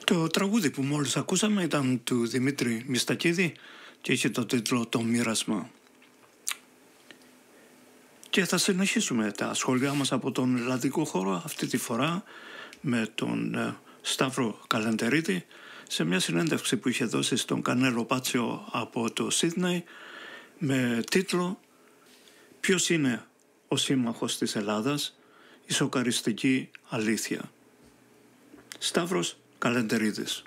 Το τραγούδι που μόλις ακούσαμε ήταν του Δημήτρη Μιστακίδη και είχε το τίτλο «Το μοίρασμα». Και θα συνεχίσουμε τα σχόλιά μας από τον ελλαδικό χώρο, αυτή τη φορά με τον Σταύρο Καλεντερίδη, σε μια συνέντευξη που είχε δώσει στον Κανέλο Πάτσιο από το Σίδνεϊ με τίτλο «Ποιος είναι ο σύμμαχος της Ελλάδας, η σοκαριστική αλήθεια». Σταύρος Καλεντερίδης.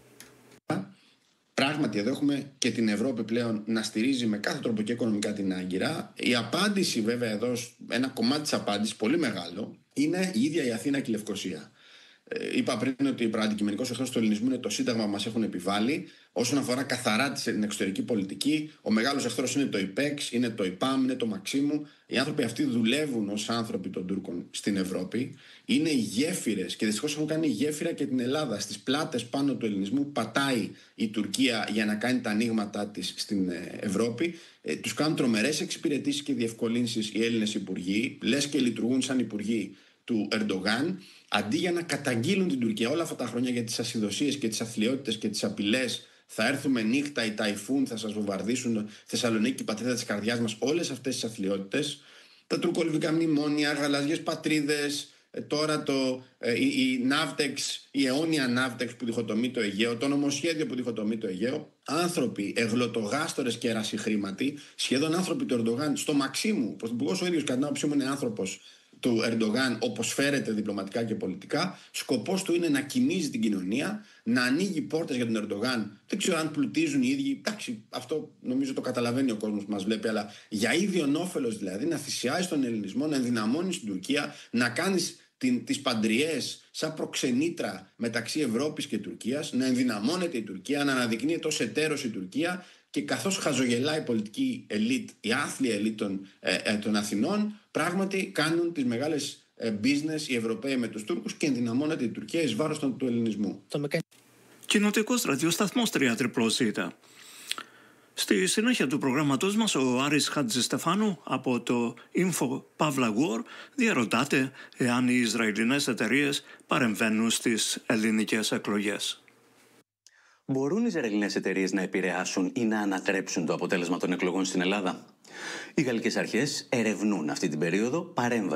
Πράγματι εδώ έχουμε και την Ευρώπη πλέον να στηρίζει με κάθε τρόπο και οικονομικά την Άγκυρα. Η απάντηση βέβαια εδώ, ένα κομμάτι της απάντησης πολύ μεγάλο, είναι η ίδια η Αθήνα και η Λευκοσία. Είπα πριν ότι ο προαντικειμενικός εχθρός του ελληνισμού είναι το Σύνταγμα που μας έχουν επιβάλει. Όσον αφορά καθαρά την εξωτερική πολιτική, ο μεγάλος εχθρός είναι το ΙΠΕΞ, είναι το ΙΠΑΜ, είναι το Μαξίμου. Οι άνθρωποι αυτοί δουλεύουν ως άνθρωποι των Τούρκων στην Ευρώπη. Είναι οι γέφυρες και δυστυχώς έχουν κάνει γέφυρα και την Ελλάδα. Στις πλάτες πάνω του ελληνισμού πατάει η Τουρκία για να κάνει τα ανοίγματά της στην Ευρώπη. Τους κάνουν τρομερές εξυπηρετήσεις και διευκολύνσεις οι Έλληνες υπουργοί, λες και λειτουργούν σαν υπουργοί του Ερντογάν, αντί για να καταγγείλουν την Τουρκία όλα αυτά τα χρόνια για τις ασυδοσίες και τις αθλιότητες και τις απειλές. Θα έρθουμε νύχτα, οι ταϊφούν θα σας βομβαρδίσουν Θεσσαλονίκη, η πατρίδα της καρδιάς μας, όλες αυτές τις αθλιότητες, τα τουρκολιβικά μνημόνια, γαλαζιές πατρίδες, τώρα η Ναύτεξ, η αιώνια Ναύτεξ που διχοτομεί το Αιγαίο, το νομοσχέδιο που διχοτομεί το Αιγαίο. Άνθρωποι, εγλωτογάστορες και ερασιχρήματοι, σχεδόν άνθρωποι του Ερντογάν, στο Μαξίμου, ο πρωθυπουργός ο ίδιος κατά την άποψή μου είναι άνθρωπος του Ερντογάν, όπως φέρεται διπλωματικά και πολιτικά. Σκοπός του είναι να κινήσει την κοινωνία, να ανοίγει πόρτες για τον Ερντογάν. Δεν ξέρω αν πλουτίζουν οι ίδιοι. Εντάξει, αυτό νομίζω το καταλαβαίνει ο κόσμος που μας βλέπει, αλλά για ίδιον όφελος δηλαδή, να θυσιάζει τον ελληνισμό, να ενδυναμώνει την Τουρκία, να κάνεις τις παντριές σαν προξενήτρα μεταξύ Ευρώπης και Τουρκίας, να ενδυναμώνεται η Τουρκία, να αναδεικνύεται ως εταίρος η Τουρκία, και καθώς χαζογελάει η πολιτική ελίτ, η άθλια ελίτ των Αθηνών, πράγματι κάνουν τις μεγάλες business οι Ευρωπαίοι με τους Τούρκους και ενδυναμώνεται η Τουρκία εις βάρος του ελληνισμού. Κοινοτικός ραδιοσταθμός 3ZZ. Στη συνέχεια του προγραμματός μας, ο Άρης Χατζηστεφάνου από το Info Pavla War διαρωτάται εάν οι Ισραηλινές εταιρείες παρεμβαίνουν στις ελληνικές εκλογές. Μπορούν οι Ισραηλινές εταιρείες να επηρεάσουν ή να ανατρέψουν το αποτέλεσμα των εκλογών στην Ελλάδα? Οι γαλλικές αρχές ερευνούν αυτή την περίοδο παρέμβαση